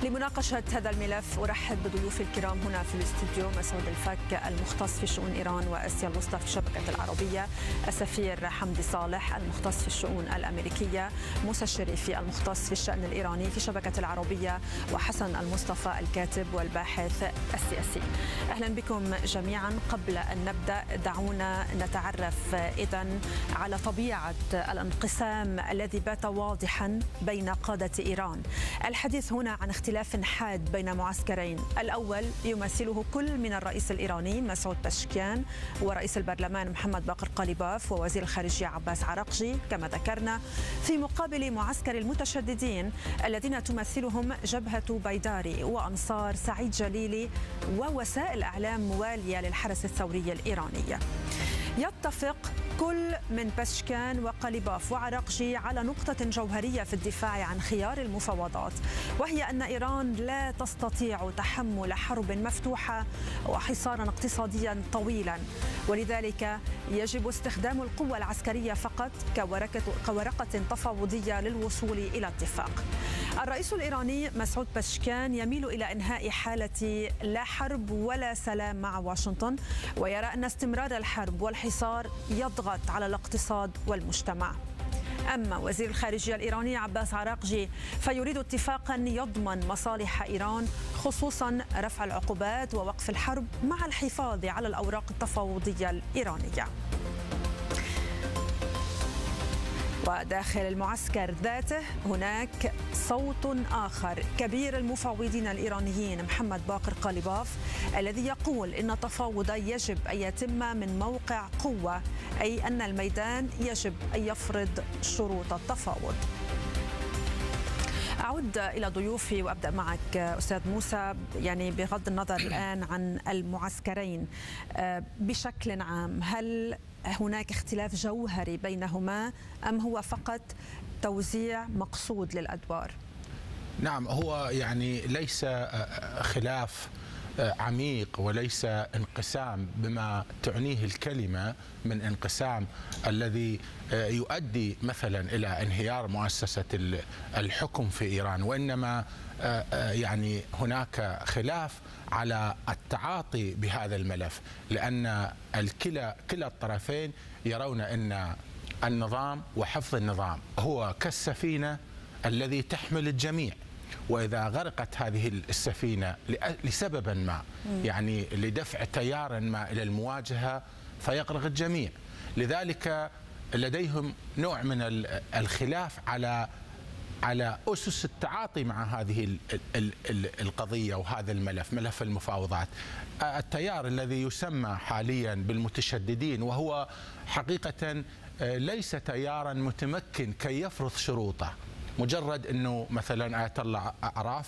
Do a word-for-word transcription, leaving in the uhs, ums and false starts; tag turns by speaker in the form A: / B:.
A: لمناقشة هذا الملف أرحب بضيوفي الكرام هنا في الاستوديو: مسعود الفك المختص في شؤون إيران وآسيا الوسطى في شبكة العربية، السفير حمدي صالح المختص في الشؤون الأمريكية، موسى الشريفي المختص في الشأن الإيراني في شبكة العربية، وحسن المصطفى الكاتب والباحث السياسي. أهلا بكم جميعا. قبل أن نبدأ دعونا نتعرف إذن على طبيعة الانقسام الذي بات واضحا بين قادة إيران. الحديث هنا عن اختلاف حاد بين معسكرين، الأول يمثله كل من الرئيس الإيراني مسعود باشكيان ورئيس البرلمان محمد باقر قاليباف ووزير الخارجية عباس عراقجي كما ذكرنا، في مقابل معسكر المتشددين الذين تمثلهم جبهة بيداري وأنصار سعيد جليلي ووسائل إعلام موالية للحرس الثوري الإيراني. يتفق كل من باشكان وقاليباف وعراقجي على نقطة جوهرية في الدفاع عن خيار المفاوضات، وهي أن إيران لا تستطيع تحمل حرب مفتوحة وحصارا اقتصاديا طويلا، ولذلك يجب استخدام القوة العسكرية فقط كورقة, كورقة تفاوضية للوصول إلى اتفاق. الرئيس الإيراني مسعود باشكان يميل إلى إنهاء حالة لا حرب ولا سلام مع واشنطن، ويرى أن استمرار الحرب والحصار يضغط على الاقتصاد والمجتمع. أما وزير الخارجية الإيراني عباس عراقجي فيريد اتفاقا يضمن مصالح إيران، خصوصا رفع العقوبات ووقف الحرب مع الحفاظ على الأوراق التفاوضية الإيرانية. وداخل المعسكر ذاته هناك صوت آخر، كبير المفاوضين الإيرانيين محمد باقر قاليباف الذي يقول إن التفاوض يجب أن يتم من موقع قوة، أي أن الميدان يجب أن يفرض شروط التفاوض. أعود إلى ضيوفي وأبدأ معك أستاذ موسى، يعني بغض النظر الآن عن المعسكرين بشكل عام، هل هناك اختلاف جوهري بينهما أم هو فقط توزيع مقصود للأدوار؟
B: نعم، هو يعني ليس خلاف عميق وليس انقسام بما تعنيه الكلمة من انقسام الذي يؤدي مثلا إلى انهيار مؤسسة الحكم في إيران، وإنما يعني هناك خلاف على التعاطي بهذا الملف، لأن الكلا كلا الطرفين يرون أن النظام وحفظ النظام هو كالسفينة الذي تحمل الجميع، وإذا غرقت هذه السفينة لسبب ما، يعني لدفع تيار ما إلى المواجهة، فيغرق الجميع. لذلك لديهم نوع من الخلاف على على أسس التعاطي مع هذه القضية وهذا الملف، ملف المفاوضات. التيار الذي يسمى حاليا بالمتشددين، وهو حقيقة ليس تيارا متمكن كي يفرض شروطه، مجرد أنه مثلا آية الله عراف